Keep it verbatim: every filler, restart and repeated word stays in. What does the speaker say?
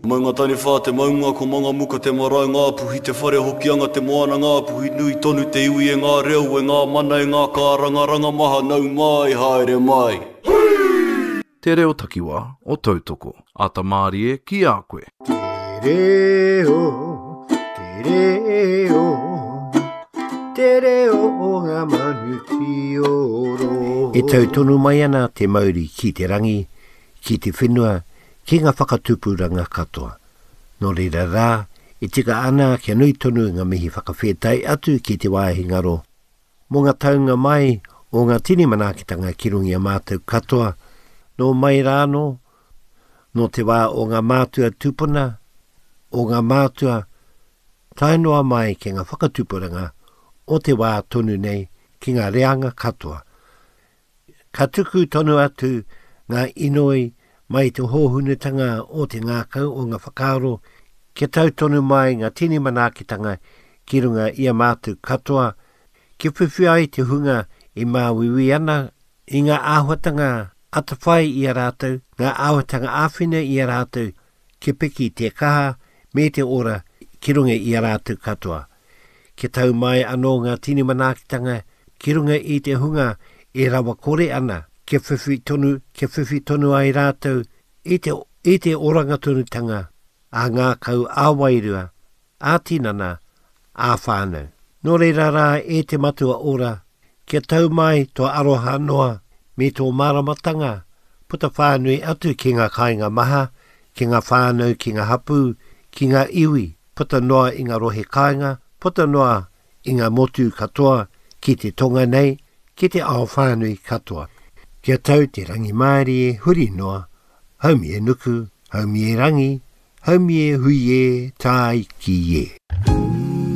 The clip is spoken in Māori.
Mai ngā tani whā te maunga ko manga muka te marae ngā puhi te whare hoki anga te moana ngā puhi nui tonu te iwi e ngā reo e ngā mana e ngā kāranga ranga maha nau mai haere mai. Te reo takiwa o tautoko, a ta Māori e ki a koe. Te reo, te reo, te reo o ngā manuti oro. E tautonu mai ana te Māori ki te rangi, ki te whenua, ki ngā whakatupuranga katoa. Nō reira rā, e tika ana kia nui tonu ngā mihi whakawhetai atu ki te wāhingaro. Mō ngā taunga mai o ngā tini manakitanga ki rungi a mātou katoa, nō mai rāno, nō te wā o ngā mātua tupuna, o ngā mātua tainoa mai ki ngā whakatupuranga o te wā tonu nei ki ngā reanga katoa. Ka tuku tonu atu ngā inoi mai te hōhunutanga o te ngākau o ngā whakaaro, ke tautonu mai ngā tini manakitanga ki runga ia mātu katoa, ke whiwhi ai te hunga i mā wiwi ana i ngā āhuatanga atawhai i a rātou, ngā āhuatanga āwhina i a rātou, ke piki te kaha me te ora ki runga i a rātou katoa. Ke tau mai anō ngā tini manakitanga ki runga i te hunga e rawa kore ana, ke whiwhi tonu, ke whiwhi tonu ai rātou i te, i te oranga tonutanga a ngā kau āwairua, a tinana, a whānau. Nō reira rā e te matua ora, ke tau mai tō aroha noa me tō maramatanga, puta whānui atu ki ngā kāinga maha, ki ngā whānau, ki ngā hapu, ki ngā iwi, puta noa i ngā rohe kāinga, puta noa i ngā motu katoa, ki te tonga nei, ki te ao whānui katoa. Kia tau te rangi Māori e huri noa, haumi e nuku, haumi e rangi, haumi e hui e, tai ki e.